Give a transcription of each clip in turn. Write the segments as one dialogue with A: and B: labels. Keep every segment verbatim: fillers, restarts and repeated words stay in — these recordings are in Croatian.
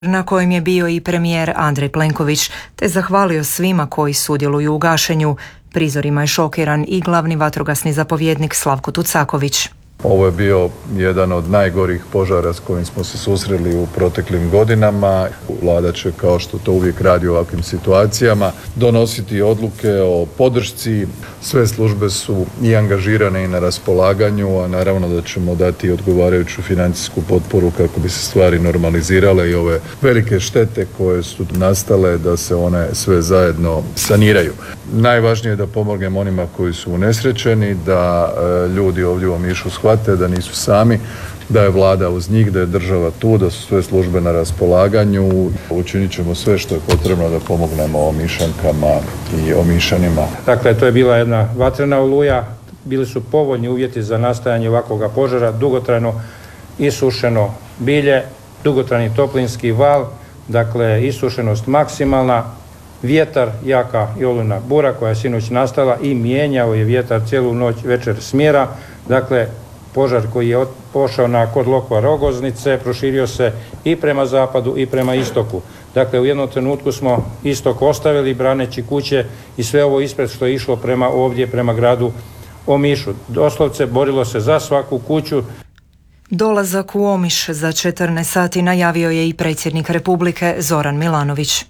A: na kojem je bio i premijer Andrej Plenković, te zahvalio svima koji sudjeluju u gašenju. Prizorima je šokiran i glavni vatrogasni zapovjednik Slavko Tucaković.
B: Ovo je bio jedan od najgorih požara s kojim smo se susreli u proteklim godinama. Vlada će, kao što to uvijek radi u ovakvim situacijama, donositi odluke o podršci. Sve službe su i angažirane i na raspolaganju, a naravno da ćemo dati odgovarajuću financijsku potporu kako bi se stvari normalizirale i ove velike štete koje su nastale da se one sve zajedno saniraju. Najvažnije je da pomognemo onima koji su unesrećeni, da e, ljudi ovdje u Omišu shvate da nisu sami, da je vlada uz njih, da je država tu, da su sve službe na raspolaganju. Učinit ćemo sve što je potrebno da pomognemo Omišankama i Omišanima.
C: Dakle, to je bila jedna vatrena oluja, bili su povoljni uvjeti za nastajanje ovakvoga požara, dugotrajno isušeno bilje, dugotrajni toplinski val, dakle isušenost maksimalna, vjetar, jaka i olujna bura koja je sinoć nastala i mijenjao je vjetar cijelu noć, večer smjera. Dakle, požar koji je pošao na kod Lokva Rogoznice proširio se i prema zapadu i prema istoku. Dakle, u jednom trenutku smo istok ostavili braneći kuće i sve ovo ispred što je išlo prema ovdje, prema gradu Omišu. Doslovce borilo se za svaku kuću.
A: Dolazak u Omiš za četrnaest sati najavio je i predsjednik Republike Zoran Milanović.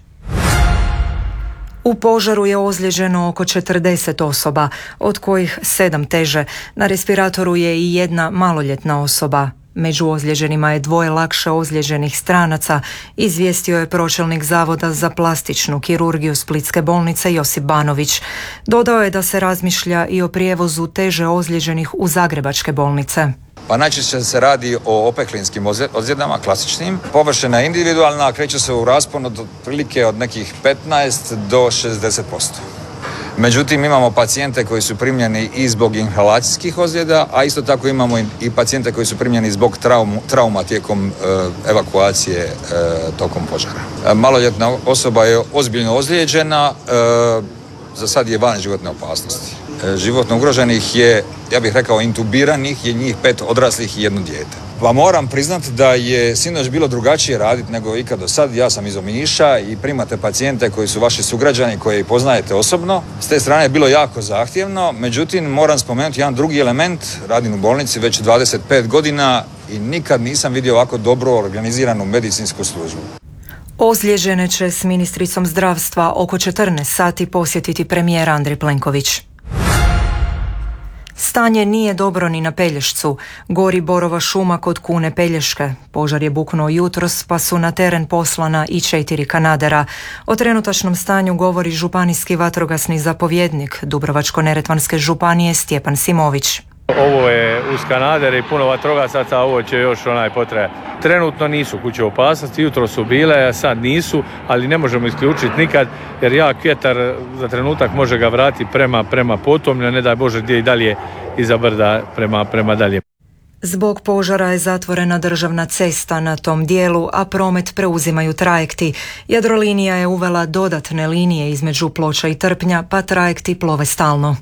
A: U požaru je ozlijeđeno oko četrdeset osoba, od kojih sedam teže. Na respiratoru je i jedna maloljetna osoba. Među ozlijeđenima je dvoje lakše ozlijeđenih stranaca, izvijestio je pročelnik Zavoda za plastičnu kirurgiju Splitske bolnice Josip Banović. Dodao je da se razmišlja i o prijevozu teže ozlijeđenih u zagrebačke bolnice.
D: Pa najčešće se radi o opeklinskim ozljedama, klasičnim. Površina je individualna, kreće se u raspon od otprilike od nekih petnaest do šezdeset posto. Međutim, imamo pacijente koji su primljeni i zbog inhalacijskih ozljeda, a isto tako imamo i pacijente koji su primljeni zbog traumu, trauma tijekom e, evakuacije e, tokom požara. E, maloljetna osoba je ozbiljno ozlijeđena, e, za sad je van životne opasnosti. E, životno ugroženih je, ja bih rekao, intubiranih je njih pet odraslih i jedno dijete. Pa moram priznati da je sinoć bilo drugačije raditi nego ikad do sad. Ja sam iz Omiša i primate pacijente koji su vaši sugrađani, koje poznajete osobno. S te strane je bilo jako zahtjevno, međutim moram spomenuti jedan drugi element. Radim u bolnici već dvadeset pet godina i nikad nisam vidio ovako dobro organiziranu medicinsku službu.
A: Ozlijeđene će s ministricom zdravstva oko četrnaest sati posjetiti premijer Andrej Plenković. Stanje nije dobro ni na Pelješcu. Gori borova šuma kod Kune Pelješke. Požar je buknuo jutros pa su na teren poslana i četiri kanadera. O trenutačnom stanju govori županijski vatrogasni zapovjednik Dubrovačko-neretvanske županije Stjepan Simović.
E: Ovo je uz kanadere i puno vatrogasaca, a ovo će još onaj potrajati. Trenutno nisu kuće u opasnosti, jutro su bile, a sad nisu, ali ne možemo isključiti nikad, jer jak vjetar za trenutak može ga vratiti prema, prema potomlju, ne daj Bože gdje i dalje iza brda prema, prema dalje.
A: Zbog požara je zatvorena državna cesta na tom dijelu, a promet preuzimaju trajekti. Jadrolinija je uvela dodatne linije između Ploča i Trpnja, pa trajekti plove stalno.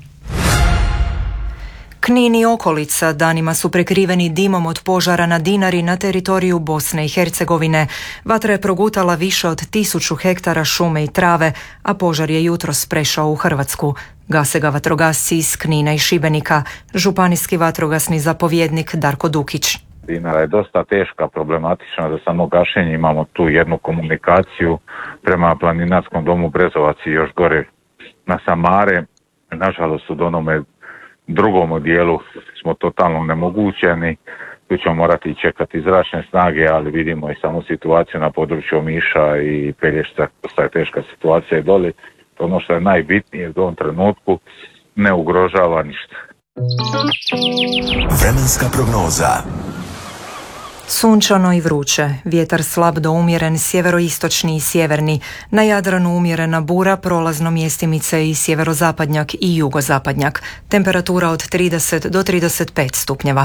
A: Knin i okolica danima su prekriveni dimom od požara na Dinari na teritoriju Bosne i Hercegovine. Vatra je progutala više od tisuću hektara šume i trave, a požar je jutros prešao u Hrvatsku. Gase ga vatrogasci iz Knina i Šibenika, županijski vatrogasni zapovjednik Darko Dukić.
F: Dinara je dosta teška, problematična za samo gašenje. Imamo tu jednu komunikaciju prema planinarskom domu Brezovac i još gore na Samare. Nažalost, u onome drugom dijelu smo totalno nemogućeni, tu ćemo morati čekati zračne snage, ali vidimo i samo situaciju na području Omiša i Pelješca, dosta je teška situacija i doli. Ono što je najbitnije u ovom trenutku, ne ugrožava ništa.
G: Vremenska prognoza.
A: Sunčano i vruće, vjetar slab do umjeren, sjeveroistočni i sjeverni, na Jadranu umjerena bura, prolazno mjestimice i sjeverozapadnjak i jugozapadnjak. Temperatura od trideset do trideset pet stupnjeva.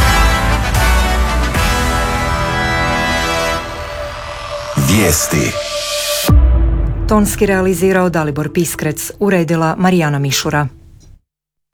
G: Vijesti.
A: Tonski realizirao Dalibor Piskrec, uredila Marijana Mišura.